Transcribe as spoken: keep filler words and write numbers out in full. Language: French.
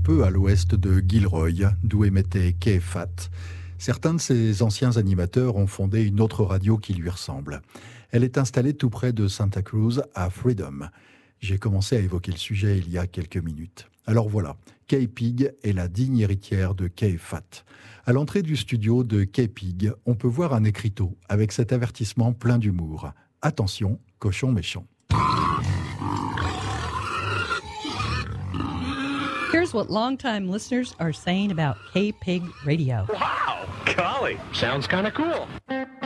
peu à l'ouest de Gilroy, d'où émettait K F A T. Certains de ses anciens animateurs ont fondé une autre radio qui lui ressemble. Elle est installée tout près de Santa Cruz, à Freedom. J'ai commencé à évoquer le sujet il y a quelques minutes. Alors voilà, K-Pig est la digne héritière de K F A T. À l'entrée du studio de K-Pig, on peut voir un écriteau avec cet avertissement plein d'humour. Attention, cochon méchant. Here's what longtime listeners are saying about K-Pig Radio. Wow, golly, sounds kind of cool.